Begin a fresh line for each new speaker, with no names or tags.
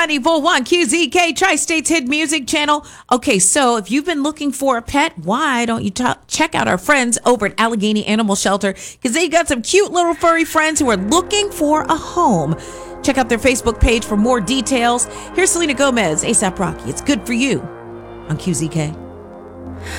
94.1 QZK, Tri-State's Hit Music Channel. Okay, so if you've been looking for a pet, why don't you check out our friends over at Allegheny Animal Shelter, because they got some cute little furry friends who are looking for a home. Check out their Facebook page for more details. Here's Selena Gomez, A$AP Rocky. It's good for you on QZK.